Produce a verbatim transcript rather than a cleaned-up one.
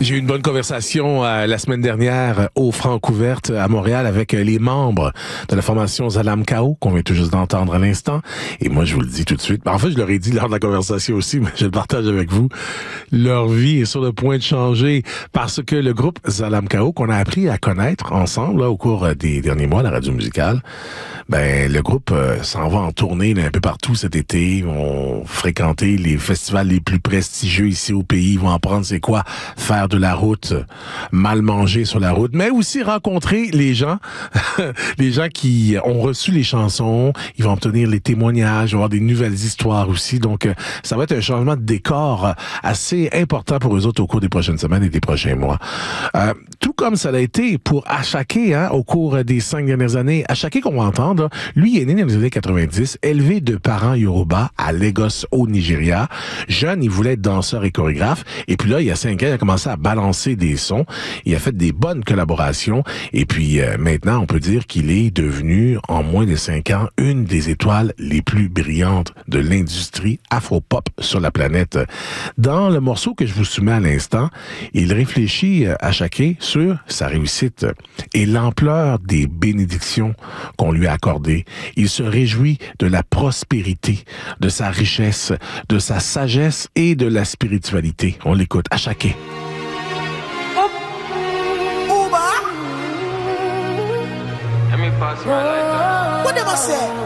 J'ai eu une bonne conversation euh, la semaine dernière au Francouverte à Montréal avec les membres de la formation Zalam Kao qu'on vient tout juste d'entendre à l'instant. Et moi, je vous le dis tout de suite. En fait, je leur ai dit lors de la conversation aussi, mais je le partage avec vous. Leur vie est sur le point de changer parce que le groupe Zalam Kao, qu'on a appris à connaître ensemble là, au cours des derniers mois à la radio musicale, ben le groupe euh, s'en va en tournée là, un peu partout cet été. Ils vont fréquenter les festivals les plus prestigieux ici au pays. Ils vont apprendre c'est quoi faire de la route, mal manger sur la route, mais aussi rencontrer les gens, les gens qui ont reçu les chansons. Ils vont obtenir les témoignages, ils vont avoir des nouvelles histoires aussi. Donc, euh, ça va être un changement de décor euh, assez important pour eux autres au cours des prochaines semaines et des prochains mois. Euh, tout comme ça l'a été pour Asake, hein, au cours des cinq dernières années. Asake, qu'on va entendre, lui est né dans les années quatre-vingt-dix, élevé de parents Yoruba à Lagos, au Nigeria. Jeune, il voulait être danseur et chorégraphe. Et puis là, il y a cinq ans, il a commencé à balancer des sons. Il a fait des bonnes collaborations. Et puis euh, maintenant, on peut dire qu'il est devenu, en moins de cinq ans, une des étoiles les plus brillantes de l'industrie afro-pop sur la planète. Dans le morceau que je vous soumets à l'instant, il réfléchit à Asake sur sa réussite et l'ampleur des bénédictions qu'on lui a accordées. Il se réjouit de la prospérité, de sa richesse, de sa sagesse et de la spiritualité. On l'écoute, Asake. Let me pass my life. What them I say?